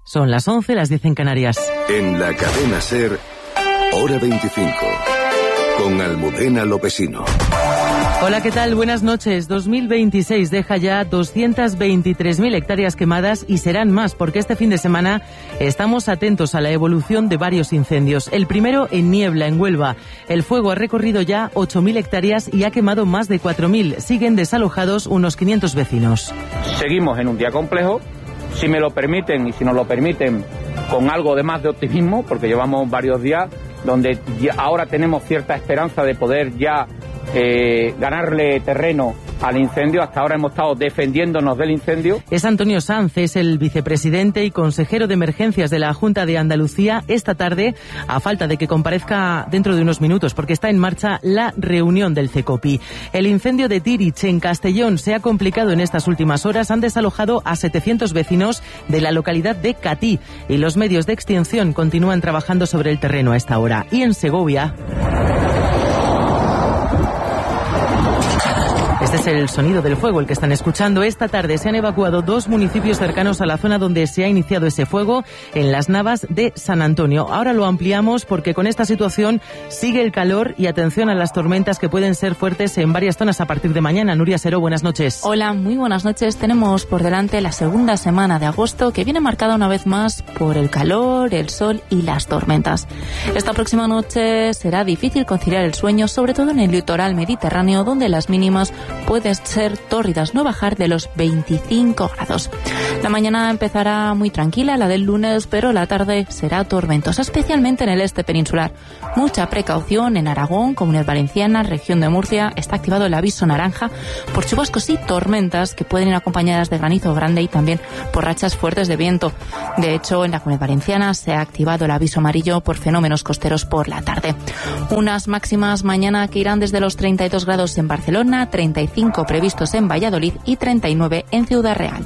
Son las 11, las 10 en Canarias. En la cadena SER, hora 25, con Almudena Lopesino. Hola, ¿qué tal? Buenas noches. 2026 deja ya 223.000 hectáreas quemadas y serán más porque este fin de semana estamos atentos a la evolución de varios incendios. El primero en Niebla, en Huelva. El fuego ha recorrido ya 8.000 hectáreas y ha quemado más de 4.000. Siguen desalojados unos 500 vecinos. Seguimos en un día complejo. Si me lo permiten y si nos lo permiten, con algo de más de optimismo, porque llevamos varios días donde ya ahora tenemos cierta esperanza de poder ya ganarle terreno al incendio. Hasta ahora hemos estado defendiéndonos del incendio. Es Antonio Sanz, es el vicepresidente y consejero de emergencias de la Junta de Andalucía. Esta tarde, a falta de que comparezca dentro de unos minutos, porque está en marcha la reunión del CECOPI. El incendio de Tirich, en Castellón, se ha complicado en estas últimas horas. Han desalojado a 700 vecinos de la localidad de Catí y los medios de extinción continúan trabajando sobre el terreno a esta hora. Y en Segovia... Este es el sonido del fuego, el que están escuchando. Esta tarde se han evacuado 2 municipios cercanos a la zona donde se ha iniciado ese fuego, en Las Navas de San Antonio. Ahora lo ampliamos porque con esta situación sigue el calor y atención a las tormentas que pueden ser fuertes en varias zonas a partir de mañana. Nuria Seró, buenas noches. Hola, muy buenas noches. Tenemos por delante la segunda semana de agosto, que viene marcada una vez más por el calor, el sol y las tormentas. Esta próxima noche será difícil conciliar el sueño, sobre todo en el litoral mediterráneo, donde las mínimas pueden ser tórridas, no bajar de los 25 grados. La mañana empezará muy tranquila, la del lunes, pero la tarde será tormentosa, especialmente en el este peninsular. Mucha precaución en Aragón, Comunidad Valenciana, región de Murcia. Está activado el aviso naranja por chubascos y tormentas que pueden ir acompañadas de granizo grande y también por rachas fuertes de viento. De hecho, en la Comunidad Valenciana se ha activado el aviso amarillo por fenómenos costeros por la tarde. Unas máximas mañana que irán desde los 32 grados en Barcelona, 35 previstos en Valladolid y 39 en Ciudad Real.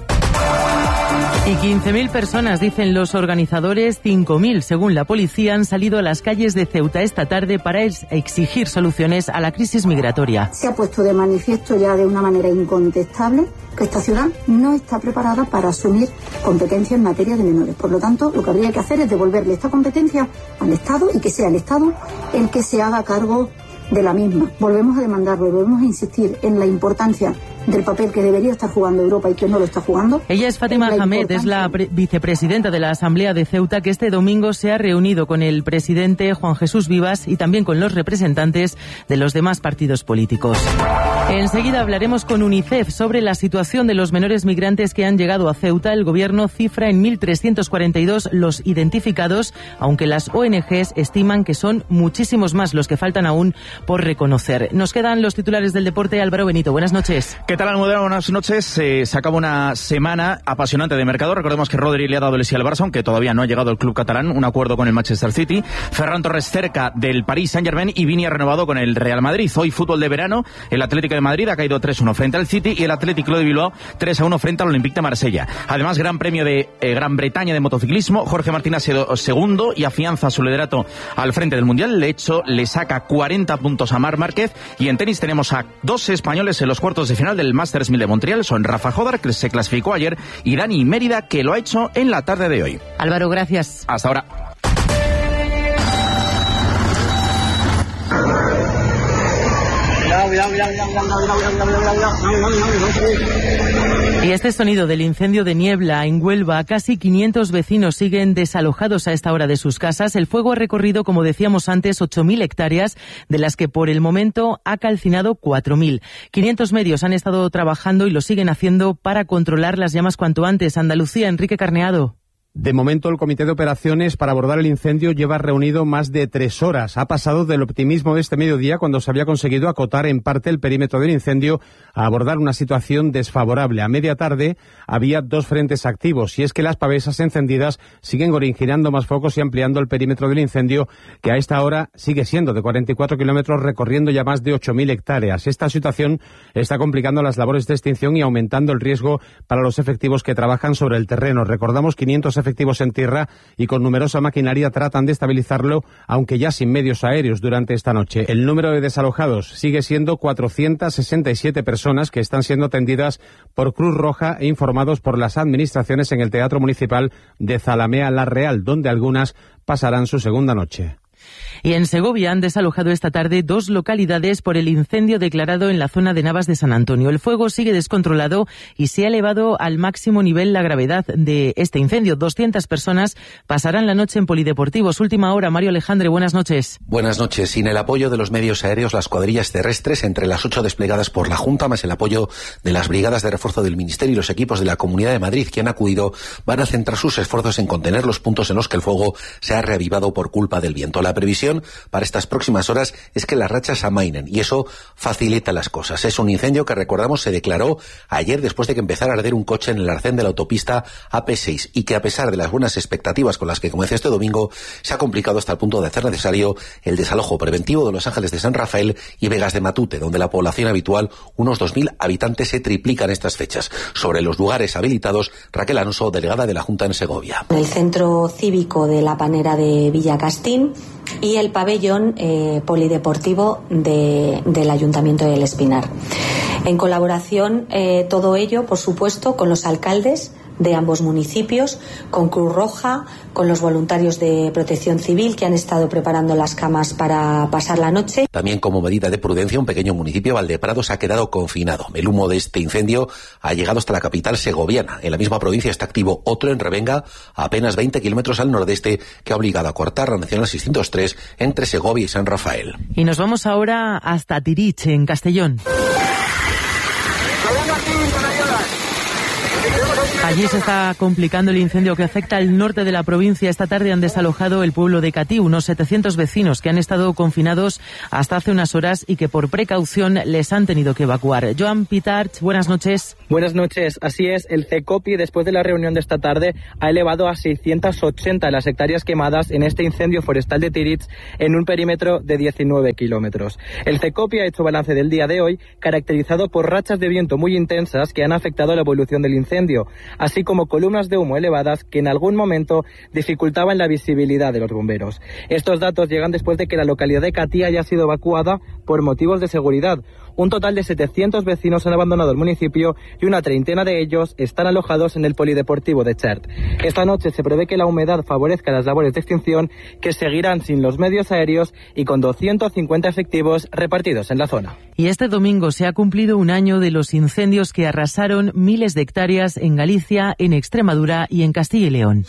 Y 15.000 personas, dicen los organizadores, 5.000 según la policía, han salido a las calles de Ceuta esta tarde para exigir soluciones a la crisis migratoria. Se ha puesto de manifiesto ya de una manera incontestable que esta ciudad no está preparada para asumir competencias en materia de menores. Por lo tanto, lo que habría que hacer es devolverle esta competencia al Estado y que sea el Estado el que se haga cargo de la misma. Volvemos a demandarlo, volvemos a insistir en la importancia del papel que debería estar jugando Europa y que no lo está jugando. Ella es Fátima Hamed, es la vicepresidenta de la Asamblea de Ceuta, que este domingo se ha reunido con el presidente Juan Jesús Vivas y también con los representantes de los demás partidos políticos. Enseguida hablaremos con UNICEF sobre la situación de los menores migrantes que han llegado a Ceuta. El gobierno cifra en 1.342 los identificados, aunque las ONGs estiman que son muchísimos más los que faltan aún por reconocer. Nos quedan los titulares del deporte. Álvaro Benito, buenas noches. ¿Qué tal, Almudena? Buenas noches. Se acaba una semana apasionante de mercado. Recordemos que Rodri le ha dado el sí al Barça, aunque todavía no ha llegado el club catalán, un acuerdo con el Manchester City. Ferran Torres cerca del Paris Saint-Germain y Vini ha renovado con el Real Madrid. Hoy fútbol de verano. El Atlético de Madrid ha caído 3-1 frente al City y el Atlético de Bilbao 3-1 frente al Olympique de Marsella. Además, Gran Premio de Gran Bretaña de motociclismo. Jorge Martín ha sido segundo y afianza su liderato al frente del Mundial. De hecho, le saca 40 puntos a Marc Márquez. Y en tenis tenemos a 2 españoles en los cuartos de final del Masters 1000 de Montreal. Son Rafa Jodar, que se clasificó ayer, y Dani Mérida, que lo ha hecho en la tarde de hoy. Álvaro, gracias. Hasta ahora. Y este sonido del incendio de Niebla en Huelva, casi 500 vecinos siguen desalojados a esta hora de sus casas. El fuego ha recorrido, como decíamos antes, 8.000 hectáreas, de las que por el momento ha calcinado 4.000. 500 medios han estado trabajando y lo siguen haciendo para controlar las llamas cuanto antes. Andalucía, Enrique Carneado. De momento, el Comité de Operaciones para abordar el incendio lleva reunido más de 3 horas. Ha pasado del optimismo de este mediodía, cuando se había conseguido acotar en parte el perímetro del incendio, a abordar una situación desfavorable. A media tarde había 2 frentes activos, y es que las pavesas encendidas siguen originando más focos y ampliando el perímetro del incendio, que a esta hora sigue siendo de 44 kilómetros, recorriendo ya más de 8.000 hectáreas. Esta situación está complicando las labores de extinción y aumentando el riesgo para los efectivos que trabajan sobre el terreno. Recordamos, 500 efectivos en tierra y con numerosa maquinaria tratan de estabilizarlo, aunque ya sin medios aéreos durante esta noche. El número de desalojados sigue siendo 467 personas que están siendo atendidas por Cruz Roja e informados por las administraciones en el Teatro Municipal de Zalamea La Real, donde algunas pasarán su segunda noche. Y en Segovia han desalojado esta tarde 2 localidades por el incendio declarado en la zona de Navas de San Antonio. El fuego sigue descontrolado y se ha elevado al máximo nivel la gravedad de este incendio. 200 personas pasarán la noche en polideportivos. Última hora, Mario Alejandre, buenas noches. Buenas noches. Sin el apoyo de los medios aéreos, las cuadrillas terrestres, entre las 8 desplegadas por la Junta, más el apoyo de las brigadas de refuerzo del Ministerio y los equipos de la Comunidad de Madrid que han acudido, van a centrar sus esfuerzos en contener los puntos en los que el fuego se ha reavivado por culpa del viento. La previsión para estas próximas horas es que las rachas amainen y eso facilita las cosas. Es un incendio que, recordamos, se declaró ayer después de que empezara a arder un coche en el arcén de la autopista AP6 y que, a pesar de las buenas expectativas con las que comenzó este domingo, se ha complicado hasta el punto de hacer necesario el desalojo preventivo de Los Ángeles de San Rafael y Vegas de Matute, donde la población habitual, unos 2.000 habitantes, se triplica en estas fechas. Sobre los lugares habilitados, Raquel Alonso, delegada de la Junta en Segovia. El centro cívico de la Panera de Villacastín y el pabellón polideportivo del Ayuntamiento del Espinar. En colaboración, todo ello, por supuesto, con los alcaldes de ambos municipios, con Cruz Roja, con los voluntarios de Protección Civil que han estado preparando las camas para pasar la noche. También, como medida de prudencia, un pequeño municipio, Valdeprados, ha quedado confinado. El humo de este incendio ha llegado hasta la capital segoviana. En la misma provincia está activo otro en Revenga, a apenas 20 kilómetros al nordeste, que ha obligado a cortar la Nacional 603 entre Segovia y San Rafael. Y nos vamos ahora hasta Tirich, en Castellón. Allí se está complicando el incendio que afecta al norte de la provincia. Esta tarde han desalojado el pueblo de Catí, unos 700 vecinos que han estado confinados hasta hace unas horas y que por precaución les han tenido que evacuar. Joan Pitarch, buenas noches. Buenas noches, así es. El CECOPI, después de la reunión de esta tarde, ha elevado a 680 las hectáreas quemadas en este incendio forestal de Tirich en un perímetro de 19 kilómetros. El CECOPI ha hecho balance del día de hoy, caracterizado por rachas de viento muy intensas que han afectado la evolución del incendio, así como columnas de humo elevadas que en algún momento dificultaban la visibilidad de los bomberos. Estos datos llegan después de que la localidad de Catí haya sido evacuada por motivos de seguridad. Un total de 700 vecinos han abandonado el municipio y una treintena de ellos están alojados en el polideportivo de Chert. Esta noche se prevé que la humedad favorezca las labores de extinción, que seguirán sin los medios aéreos y con 250 efectivos repartidos en la zona. Y este domingo se ha cumplido un año de los incendios que arrasaron miles de hectáreas en Galicia, en Extremadura y en Castilla y León.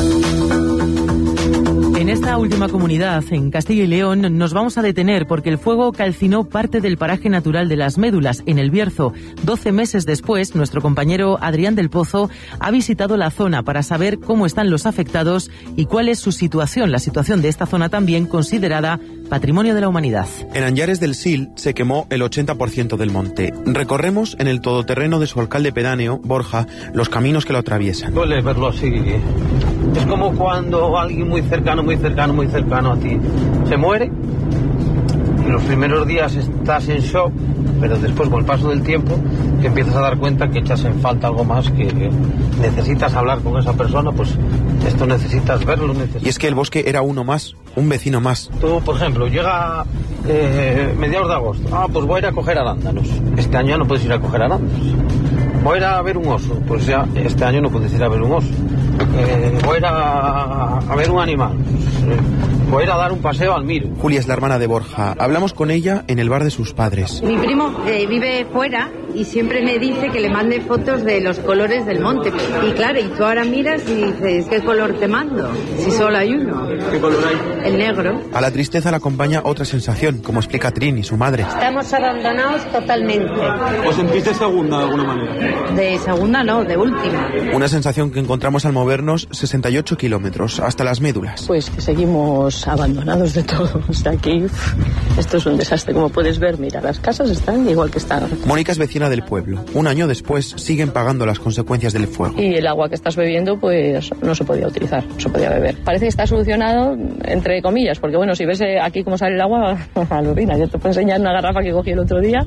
En esta última comunidad, en Castilla y León, nos vamos a detener porque el fuego calcinó parte del paraje natural de las Médulas, en el Bierzo. 12 meses después, nuestro compañero Adrián del Pozo ha visitado la zona para saber cómo están los afectados y cuál es su situación, la situación de esta zona también considerada Patrimonio de la Humanidad. En Anllares del Sil se quemó el 80% del monte. Recorremos en el todoterreno de su alcalde pedáneo, Borja, los caminos que lo atraviesan. Duele verlo así. Es como cuando alguien muy cercano a ti se muere y los primeros días estás en shock, pero después, con el paso del tiempo, te empiezas a dar cuenta que echas en falta algo más, que necesitas hablar con esa persona, pues esto necesitas verlo. Y es que el bosque era uno más, un vecino más. Tú, por ejemplo, llega mediados de agosto, pues voy a ir a coger arándanos. Este año ya no puedes ir a coger arándanos. Voy a ir a ver un oso, pues ya este año no puedes ir a ver un oso. Voy a ir a ver un animal, voy a ir a dar un paseo al Miro. Julia es la hermana de Borja. Hablamos con ella en el bar de sus padres. Mi primo vive fuera y siempre me dice que le mande fotos de los colores del monte. Y claro, y tú ahora miras y dices, ¿qué color te mando? Si solo hay uno. ¿Qué color hay? El negro. A la tristeza le acompaña otra sensación, como explica Trini, su madre. Estamos abandonados totalmente. ¿Os sentís de segunda de alguna manera? De segunda no, de última. Una sensación que encontramos al movernos 68 kilómetros, hasta las Médulas. Pues que seguimos abandonados de todo. Hasta aquí, esto es un desastre. Como puedes ver, mira, las casas están igual que están. Mónica es vecina del pueblo. Un año después siguen pagando las consecuencias del fuego. Y el agua que estás bebiendo, pues no se podía utilizar, no se podía beber. Parece que está solucionado, entre comillas, porque bueno, si ves aquí cómo sale el agua, alucina. Yo te puedo enseñar una garrafa que cogí el otro día,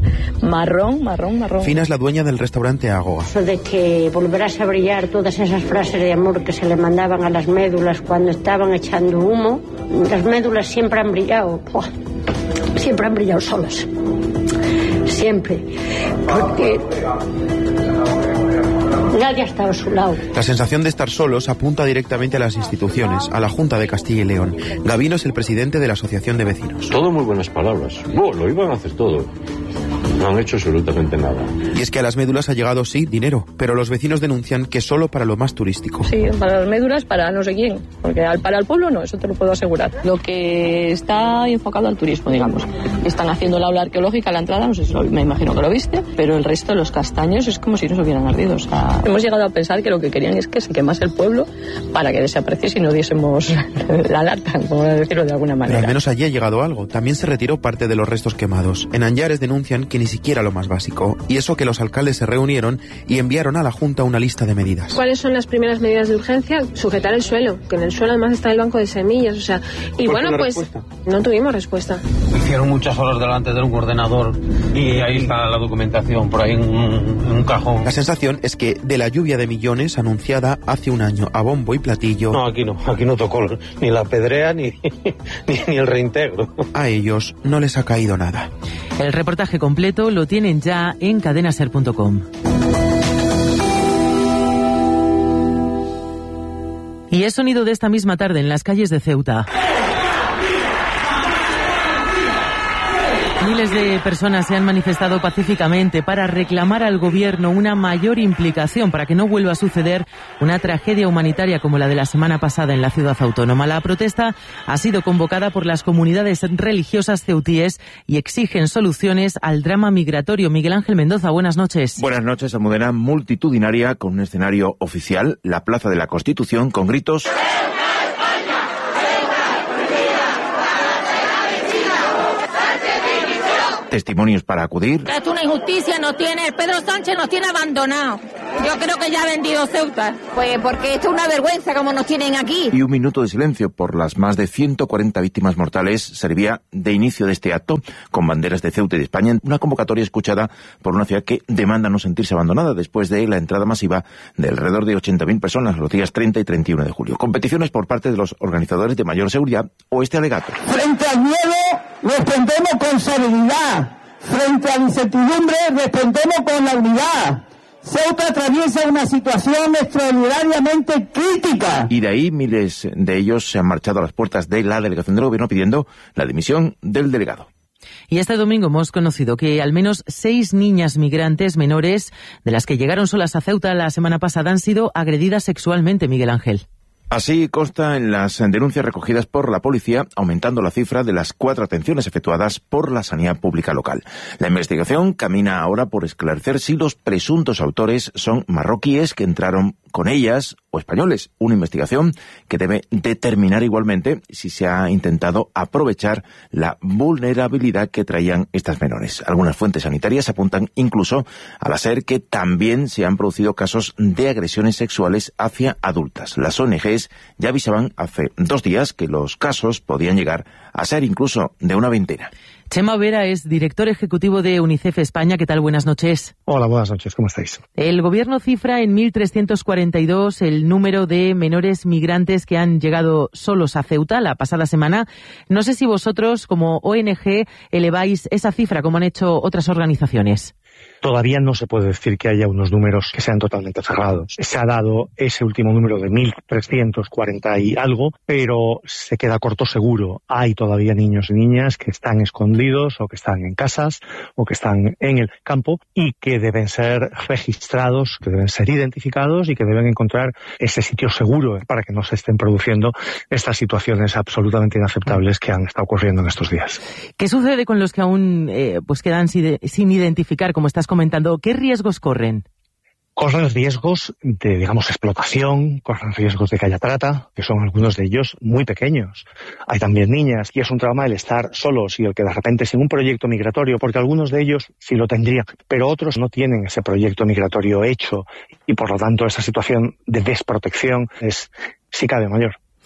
marrón. Fina es la dueña del restaurante Agoa. Eso de que volverás a brillar, todas esas frases de amor amor que se le mandaban a las médulas cuando estaban echando humo. Las médulas siempre han brillado, siempre han brillado solas, siempre, porque nadie ha estado a su lado. La sensación de estar solos apunta directamente a las instituciones, a la Junta de Castilla y León. Gabino es el presidente de la Asociación de Vecinos. Todo muy buenas palabras. Lo iban a hacer todo. No han hecho absolutamente nada. Y es que a las médulas ha llegado, sí, dinero, pero los vecinos denuncian que solo para lo más turístico. Sí, para las médulas, para no sé quién, porque para el pueblo no, eso te lo puedo asegurar. Lo que está enfocado al turismo, digamos. Están haciendo la ola arqueológica a la entrada, no sé si me imagino que lo viste, pero el resto de los castaños es como si no se hubieran ardido. O sea, hemos llegado a pensar que lo que querían es que se quemase el pueblo para que desapareciese y no diésemos la lata, como decirlo de alguna manera. Pero al menos allí ha llegado algo. También se retiró parte de los restos quemados. En Anllares denuncian que ni siquiera lo más básico, y eso que los alcaldes se reunieron y enviaron a la Junta una lista de medidas. ¿Cuáles son las primeras medidas de urgencia? Sujetar el suelo, que en el suelo además está el banco de semillas, o sea, y bueno, pues respuesta. No tuvimos respuesta. Hicieron muchas horas delante de un ordenador y ahí está la documentación, por ahí en un cajón. La sensación es que de la lluvia de millones anunciada hace un año a bombo y platillo... No, aquí no tocó ni la pedrea ni el reintegro. A ellos no les ha caído nada. El reportaje completo lo tienen ya en cadenaser.com. Y es sonido de esta misma tarde en las calles de Ceuta. Miles de personas se han manifestado pacíficamente para reclamar al gobierno una mayor implicación para que no vuelva a suceder una tragedia humanitaria como la de la semana pasada en la ciudad autónoma. La protesta ha sido convocada por las comunidades religiosas ceutíes y exigen soluciones al drama migratorio. Miguel Ángel Mendoza, buenas noches. Buenas noches. Almudena multitudinaria con un escenario oficial, la Plaza de la Constitución, con gritos... testimonios para acudir. Es una injusticia, Pedro Sánchez nos tiene abandonados. Yo creo que ya ha vendido Ceuta. Pues porque esto es una vergüenza como nos tienen aquí. Y un minuto de silencio por las más de 140 víctimas mortales servía de inicio de este acto, con banderas de Ceuta y de España, una convocatoria escuchada por una ciudad que demanda no sentirse abandonada después de la entrada masiva de alrededor de 80.000 personas los días 30 y 31 de julio. Competiciones por parte de los organizadores de mayor seguridad o este alegato. Frente al miedo respondemos con serenidad. Frente a la incertidumbre respondemos con la unidad. Ceuta atraviesa una situación extraordinariamente crítica. Y de ahí miles de ellos se han marchado a las puertas de la delegación del gobierno pidiendo la dimisión del delegado. Y este domingo hemos conocido que al menos 6 niñas migrantes menores, de las que llegaron solas a Ceuta la semana pasada, han sido agredidas sexualmente, Miguel Ángel. Así consta en las denuncias recogidas por la policía, aumentando la cifra de las 4 atenciones efectuadas por la sanidad pública local. La investigación camina ahora por esclarecer si los presuntos autores son marroquíes que entraron con ellas o españoles. Una investigación que debe determinar igualmente si se ha intentado aprovechar la vulnerabilidad que traían estas menores. Algunas fuentes sanitarias apuntan incluso a la SER que también se han producido casos de agresiones sexuales hacia adultas. Las ONGs ya avisaban hace 2 días que los casos podían llegar a ser incluso de una veintena. Chema Vera es director ejecutivo de UNICEF España. ¿Qué tal? Buenas noches. Hola, buenas noches. ¿Cómo estáis? El gobierno cifra en 1.342 el número de menores migrantes que han llegado solos a Ceuta la pasada semana. No sé si vosotros, como ONG, eleváis esa cifra, como han hecho otras organizaciones. Todavía no se puede decir que haya unos números que sean totalmente cerrados. Se ha dado ese último número de 1.340 y algo, pero se queda corto seguro. Hay todavía niños y niñas que están escondidos o que están en casas o que están en el campo y que deben ser registrados, que deben ser identificados y que deben encontrar ese sitio seguro para que no se estén produciendo estas situaciones absolutamente inaceptables que han estado ocurriendo en estos días. ¿Qué sucede con los que aún quedan sin identificar, como estás comentando? ¿Qué riesgos corren? Corren riesgos de, explotación, corren riesgos de que haya trata, que son algunos de ellos muy pequeños. Hay también niñas, y es un trauma el estar solos y el que de repente sin un proyecto migratorio, porque algunos de ellos sí lo tendrían, pero otros no tienen ese proyecto migratorio hecho, y por lo tanto esa situación de desprotección es, si cabe, mayor.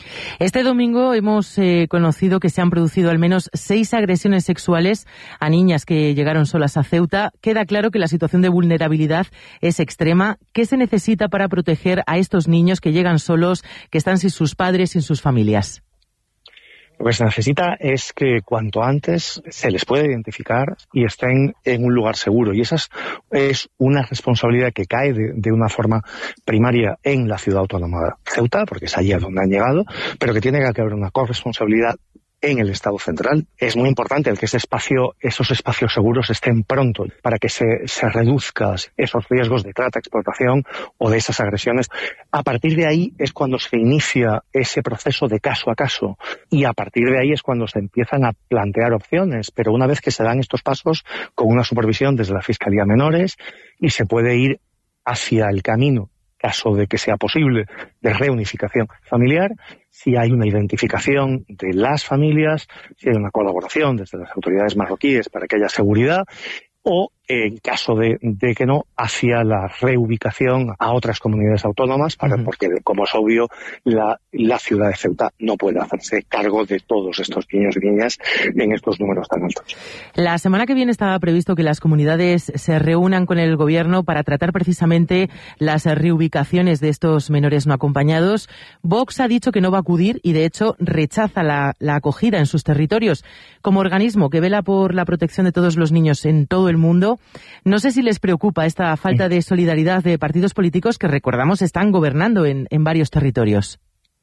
Este domingo hemos conocido que se han producido al menos 6 agresiones sexuales a niñas que llegaron solas a Ceuta. Queda claro que la situación de vulnerabilidad es extrema. ¿Qué se necesita para proteger a estos niños que llegan solos, que están sin sus padres, sin sus familias? Lo que se necesita es que cuanto antes se les pueda identificar y estén en un lugar seguro. Y esa es una responsabilidad que cae de una forma primaria en la ciudad autónoma de Ceuta, porque es allí a donde han llegado, pero que tiene que haber una corresponsabilidad en el Estado central. Es muy importante el que esos espacios seguros estén pronto para que se reduzcan esos riesgos de trata, explotación o de esas agresiones. A partir de ahí es cuando se inicia ese proceso de caso a caso y a partir de ahí es cuando se empiezan a plantear opciones. Pero una vez que se dan estos pasos con una supervisión desde la Fiscalía Menores y se puede ir hacia el camino, caso de que sea posible, de reunificación familiar, si hay una identificación de las familias, si hay una colaboración desde las autoridades marroquíes para que haya seguridad, o en caso de que no, hacia la reubicación a otras comunidades autónomas, porque, como es obvio, la ciudad de Ceuta no puede hacerse cargo de todos estos niños y niñas en estos números tan altos. La semana que viene estaba previsto que las comunidades se reúnan con el gobierno para tratar precisamente las reubicaciones de estos menores no acompañados. Vox ha dicho que no va a acudir y, de hecho, rechaza la acogida en sus territorios. Como organismo que vela por la protección de todos los niños en todo el mundo, no sé si les preocupa esta falta de solidaridad de partidos políticos que, recordamos, están gobernando en varios territorios.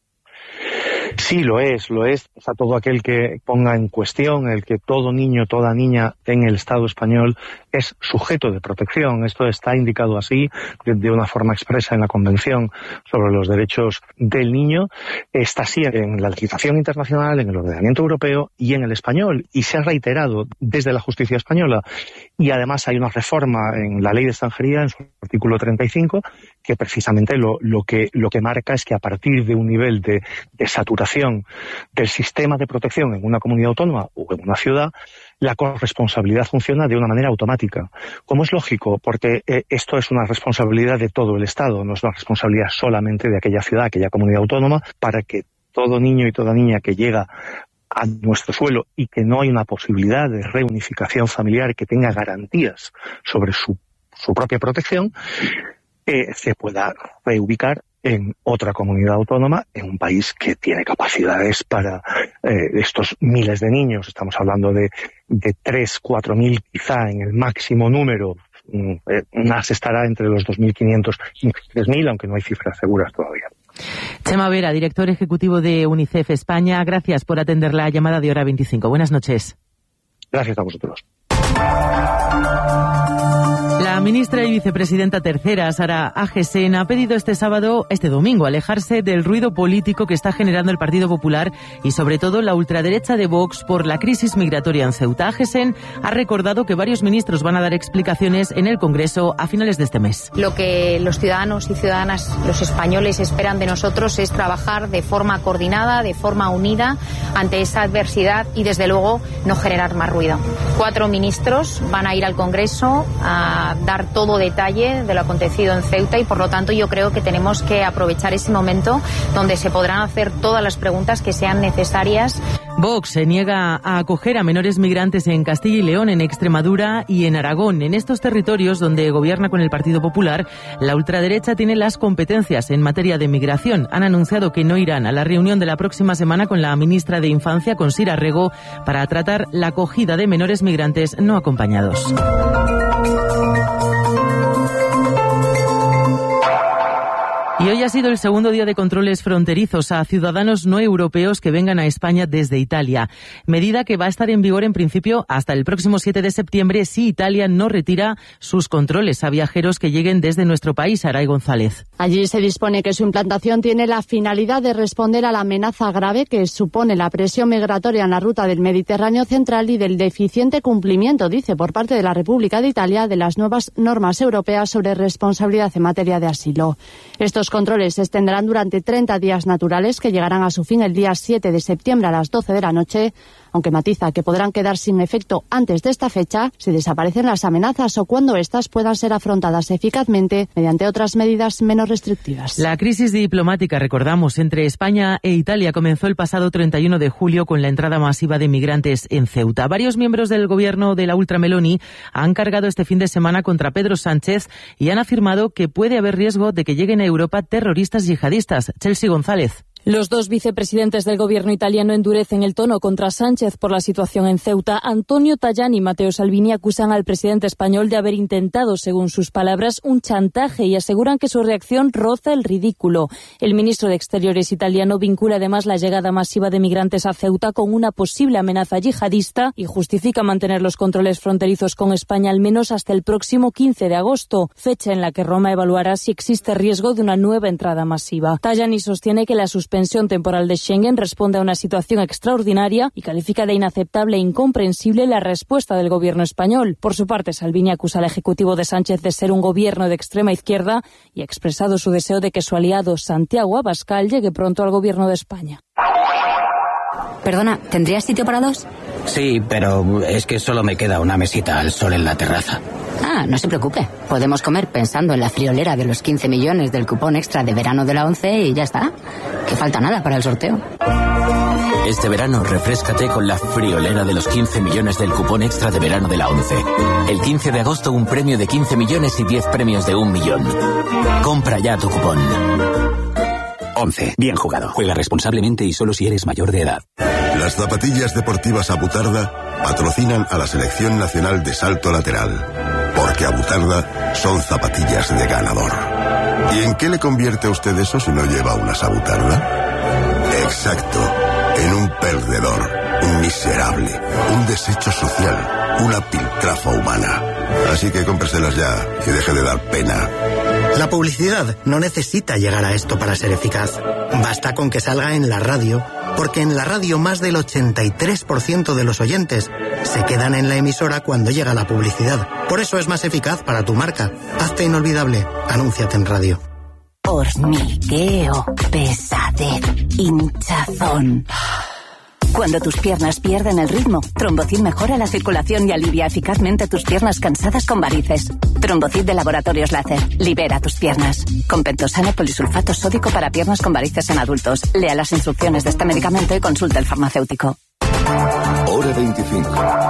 Sí, lo es. O sea, todo aquel que ponga en cuestión el que todo niño, toda niña en el Estado español es sujeto de protección. Esto está indicado así de una forma expresa en la Convención sobre los Derechos del Niño. Está así en la legislación internacional, en el ordenamiento europeo y en el español. Y se ha reiterado desde la justicia española. Y además hay una reforma en la Ley de Extranjería, en su artículo 35, que precisamente lo que marca es que a partir de un nivel de saturación del sistema de protección en una comunidad autónoma o en una ciudad, la corresponsabilidad funciona de una manera automática. Como es lógico, porque esto es una responsabilidad de todo el Estado, no es una responsabilidad solamente de aquella ciudad, aquella comunidad autónoma, para que todo niño y toda niña que llega a nuestro suelo y que no hay una posibilidad de reunificación familiar que tenga garantías sobre su propia protección, se pueda reubicar en otra comunidad autónoma, en un país que tiene capacidades para estos miles de niños. Estamos hablando de 3.000-4.000 quizá en el máximo número. Más estará entre los 2.500 y 3.000, aunque no hay cifras seguras todavía. Chema Vera, director ejecutivo de UNICEF España, gracias por atender la llamada de Hora 25. Buenas noches. Gracias a vosotros. La ministra y vicepresidenta tercera, Sara Agesen, ha pedido este domingo, alejarse del ruido político que está generando el Partido Popular y sobre todo la ultraderecha de Vox por la crisis migratoria en Ceuta. Agesen ha recordado que varios ministros van a dar explicaciones en el Congreso a finales de este mes. Lo que los ciudadanos y ciudadanas, los españoles, esperan de nosotros es trabajar de forma coordinada, de forma unida ante esa adversidad y, desde luego, no generar más ruido. 4 ministros van a ir al Congreso a dar todo detalle de lo acontecido en Ceuta y, por lo tanto, yo creo que tenemos que aprovechar ese momento donde se podrán hacer todas las preguntas que sean necesarias. Vox se niega a acoger a menores migrantes en Castilla y León, en Extremadura y en Aragón. En estos territorios donde gobierna con el Partido Popular, la ultraderecha tiene las competencias en materia de migración. Han anunciado que no irán a la reunión de la próxima semana con la ministra de Infancia, con Sira Rego, para tratar la acogida de menores migrantes no acompañados. Y hoy ha sido el segundo día de controles fronterizos a ciudadanos no europeos que vengan a España desde Italia. Medida que va a estar en vigor en principio hasta el próximo 7 de septiembre si Italia no retira sus controles a viajeros que lleguen desde nuestro país. Aray González. Allí se dispone que su implantación tiene la finalidad de responder a la amenaza grave que supone la presión migratoria en la ruta del Mediterráneo central y del deficiente cumplimiento, dice, por parte de la República de Italia de las nuevas normas europeas sobre responsabilidad en materia de asilo. Estos controles se extenderán durante 30 días naturales que llegarán a su fin el día 7 de septiembre a las 12 de la noche aunque matiza que podrán quedar sin efecto antes de esta fecha si desaparecen las amenazas o cuando éstas puedan ser afrontadas eficazmente mediante otras medidas menos restrictivas. La crisis diplomática, recordamos, entre España e Italia comenzó el pasado 31 de julio con la entrada masiva de migrantes en Ceuta. Varios miembros del gobierno de la ultrameloni han cargado este fin de semana contra Pedro Sánchez y han afirmado que puede haber riesgo de que lleguen a Europa terroristas yihadistas. Chelsea González. Los dos vicepresidentes del gobierno italiano endurecen el tono contra Sánchez por la situación en Ceuta. Antonio Tajani y Matteo Salvini acusan al presidente español de haber intentado, según sus palabras, un chantaje y aseguran que su reacción roza el ridículo. El ministro de Exteriores italiano vincula además la llegada masiva de migrantes a Ceuta con una posible amenaza yihadista y justifica mantener los controles fronterizos con España al menos hasta el próximo 15 de agosto, fecha en la que Roma evaluará si existe riesgo de una nueva entrada masiva. Tajani sostiene que la suspensión temporal de Schengen responde a una situación extraordinaria y califica de inaceptable e incomprensible la respuesta del gobierno español. Por su parte, Salvini acusa al ejecutivo de Sánchez de ser un gobierno de extrema izquierda y ha expresado su deseo de que su aliado Santiago Abascal llegue pronto al gobierno de España. Perdona, ¿tendrías sitio para dos? Sí, pero es que solo me queda una mesita al sol en la terraza. Ah, no se preocupe. Podemos comer pensando en la friolera de los 15 millones del cupón extra de verano de la ONCE y ya está. Que falta nada para el sorteo. Este verano, refréscate con la friolera de los 15 millones del cupón extra de verano de la ONCE. El 15 de agosto, un premio de 15 millones y 10 premios de 1 millón. Compra ya tu cupón. 11. Bien jugado. Juega responsablemente y solo si eres mayor de edad. Las zapatillas deportivas Abutarda patrocinan a la Selección Nacional de Salto Lateral. Porque Abutarda son zapatillas de ganador. ¿Y en qué le convierte a usted eso si no lleva unas Abutarda? Exacto. En un perdedor, un miserable, un desecho social, una piltrafa humana. Así que cómpreselas ya y deje de dar pena. La publicidad no necesita llegar a esto para ser eficaz. Basta con que salga en la radio, porque en la radio más del 83% de los oyentes se quedan en la emisora cuando llega la publicidad. Por eso es más eficaz para tu marca. Hazte inolvidable. Anúnciate en radio. Hormigueo, pesadez, hinchazón. Cuando tus piernas pierden el ritmo, Trombocid mejora la circulación y alivia eficazmente tus piernas cansadas con varices. Trombocid de Laboratorios Láser. Libera tus piernas. Con pentosano polisulfato sódico para piernas con varices en adultos. Lea las instrucciones de este medicamento y consulte al farmacéutico. Hora 25.